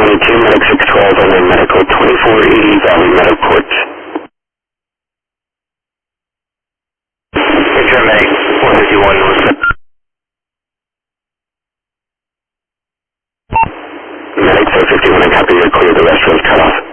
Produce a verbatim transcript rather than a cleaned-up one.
twenty-two, medic six twelve, only medical, twenty-four eighty, Valley Meadow Court. Picture medic, four fifty-one, North. Medic four fifty-one, I copy, you're clear, the rest was cut off.